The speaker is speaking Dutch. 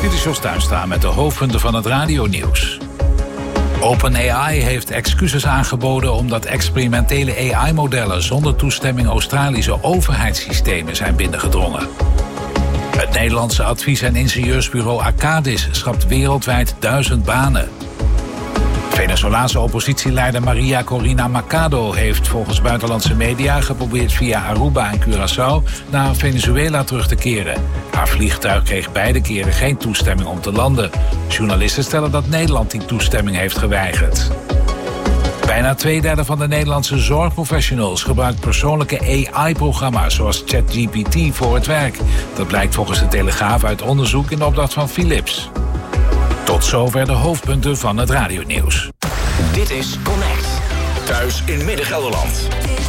Dit is Jos Tuinstra met de hoofdpunten van het radionieuws. OpenAI heeft excuses aangeboden omdat experimentele AI-modellen zonder toestemming Australische overheidssystemen zijn binnengedrongen. Het Nederlandse advies- en ingenieursbureau Arcadis schrapt wereldwijd 1000 banen. Venezolaanse oppositieleider Maria Corina Machado heeft volgens buitenlandse media geprobeerd via Aruba en Curaçao naar Venezuela terug te keren. Haar vliegtuig kreeg beide keren geen toestemming om te landen. Journalisten stellen dat Nederland die toestemming heeft geweigerd. Bijna 2/3 van de Nederlandse zorgprofessionals gebruikt persoonlijke AI-programma's zoals ChatGPT voor het werk. Dat blijkt volgens de Telegraaf uit onderzoek in opdracht van Philips. Tot zover de hoofdpunten van het radionieuws. Dit is Connect. Thuis in Midden-Gelderland.